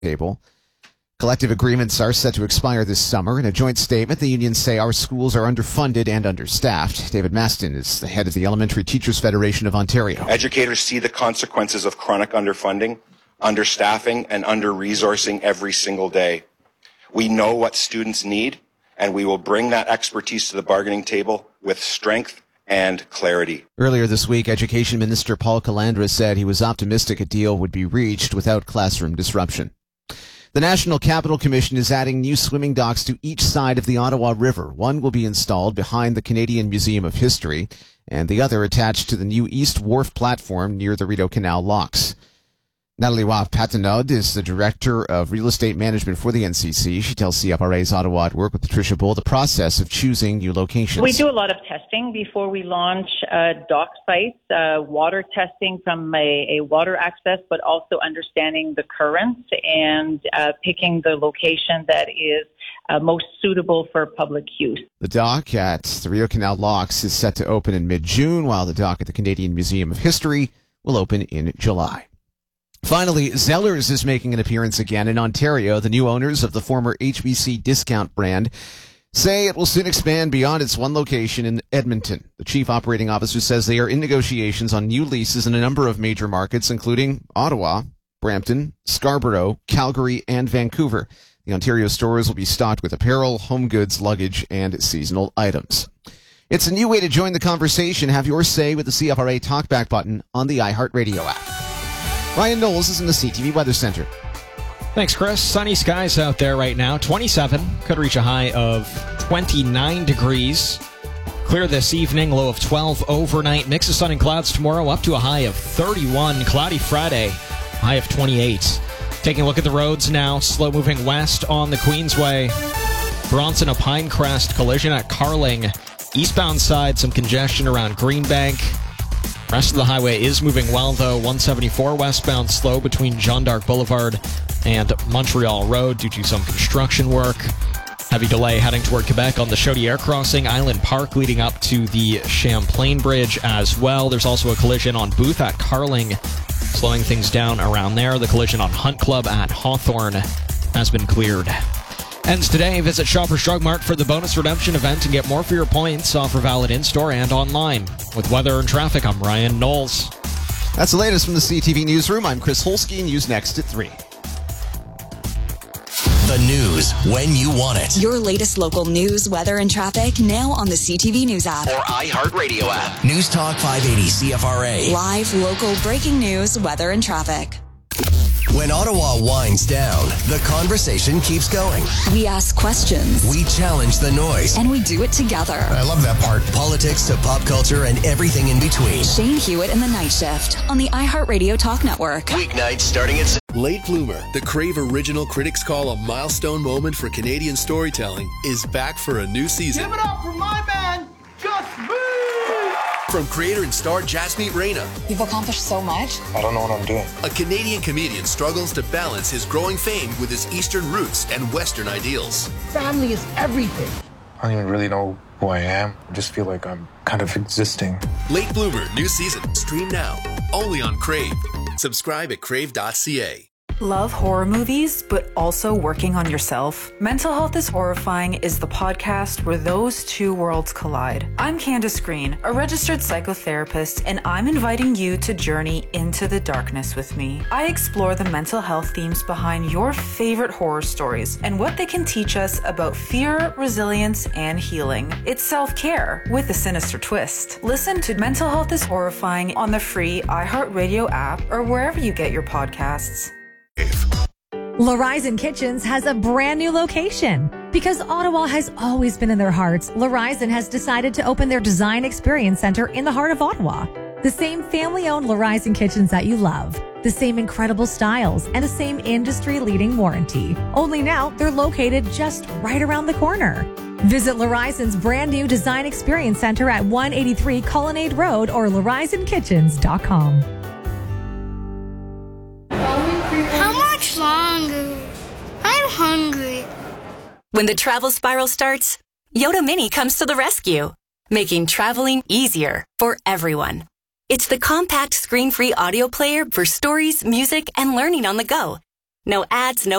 table. Collective agreements are set to expire this summer. In a joint statement, the unions say our schools are underfunded and understaffed. David Maston is the head of the Elementary Teachers Federation of Ontario. Educators see the consequences of chronic underfunding, understaffing, and under-resourcing every single day. We know what students need, and we will bring that expertise to the bargaining table with strength and clarity. Earlier this week, Education Minister Paul Calandra said he was optimistic a deal would be reached without classroom disruption. The National Capital Commission is adding new swimming docks to each side of the Ottawa River. One will be installed behind the Canadian Museum of History, and the other attached to the new East Wharf platform near the Rideau Canal locks. Natalie Waugh-Patenaude is the Director of Real Estate Management for the NCC. She tells CFRA's Ottawa at Work with Patricia Bull the process of choosing new locations. We do a lot of testing before we launch dock sites, water testing from a water access, but also understanding the currents and picking the location that is most suitable for public use. The dock at the Rideau Canal locks is set to open in mid-June, while the dock at the Canadian Museum of History will open in July. Finally, Zellers is making an appearance again in Ontario. The new owners of the former HBC discount brand say it will soon expand beyond its one location in Edmonton. The chief operating officer says they are in negotiations on new leases in a number of major markets, including Ottawa, Brampton, Scarborough, Calgary, and Vancouver. The Ontario stores will be stocked with apparel, home goods, luggage, and seasonal items. It's a new way to join the conversation. Have your say with the CFRA Talkback button on the iHeartRadio app. Ryan Knowles is in the CTV Weather Center. Thanks, Chris. Sunny skies out there right now. 27. Could reach a high of 29 degrees. Clear this evening. Low of 12 overnight. Mix of sun and clouds tomorrow. Up to a high of 31. Cloudy Friday. High of 28. Taking a look at the roads now. Slow moving west on the Queensway. Bronson, a Pinecrest collision at Carling. Eastbound side, some congestion around Greenbank. Rest of the highway is moving well, though. 174 westbound slow between Jeanne d'Arc Boulevard and Montreal Road due to some construction work. Heavy delay heading toward Quebec on the Chaudière crossing, Island Park leading up to the Champlain Bridge as well. There's also a collision on Booth at Carling, slowing things down around there. The collision on Hunt Club at Hawthorne has been cleared. Ends today. Visit Shoppers Drug Mart for the bonus redemption event and get more for your points. Offer valid in-store and online. With weather and traffic, I'm Ryan Knowles. That's the latest from the CTV Newsroom. I'm Chris Holsky. News next at 3. The news when you want it. Your latest local news, weather, and traffic now on the CTV News app. Or iHeartRadio app. News Talk 580 CFRA. Live, local, breaking news, weather, and traffic. When Ottawa winds down, the conversation keeps going. We ask questions. We challenge the noise. And we do it together. I love that part. Politics to pop culture and everything in between. Shane Hewitt and the Night Shift on the iHeartRadio Talk Network. Weeknights starting at... Late Bloomer, the Crave original critics call a milestone moment for Canadian storytelling, is back for a new season. Give it up for my man, Just Boo! From creator and star Jasmeet Reina. You've accomplished so much. I don't know what I'm doing. A Canadian comedian struggles to balance his growing fame with his Eastern roots and Western ideals. Family is everything. I don't even really know who I am. I just feel like I'm kind of existing. Late Bloomer, new season. Stream now. Only on Crave. Subscribe at crave.ca. Love horror movies, but also working on yourself? Mental Health is Horrifying is the podcast where those two worlds collide. I'm Candace Green, a registered psychotherapist, and I'm inviting you to journey into the darkness with me. I explore the mental health themes behind your favorite horror stories and what they can teach us about fear, resilience, and healing. It's self-care with a sinister twist. Listen to Mental Health is Horrifying on the free iHeartRadio app or wherever you get your podcasts. L'Horizon Kitchens has a brand new location. Because Ottawa has always been in their hearts, L'Horizon has decided to open their Design Experience Center in the heart of Ottawa. The same family-owned L'Horizon Kitchens that you love. The same incredible styles and the same industry-leading warranty. Only now, they're located just right around the corner. Visit L'Horizon's brand new Design Experience Center at 183 Colonnade Road or L'Horizonkitchens.com. How much longer? I'm hungry. When the travel spiral starts, Yoda Mini comes to the rescue, making traveling easier for everyone. It's the compact screen-free audio player for stories, music, and learning on the go. No ads, no